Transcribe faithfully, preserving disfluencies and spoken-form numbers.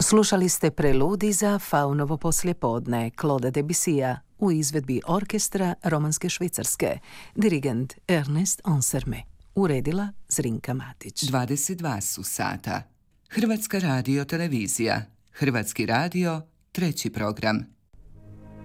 Slušali ste preludi za Faunovo poslijepodne Claude Debussya u izvedbi orkestra Romanske Švicarske, dirigent Ernest Ansermet, uredila Zrinka Matić. dvadeset dva su sata. Hrvatska radio televizija, Hrvatski radio, treći program.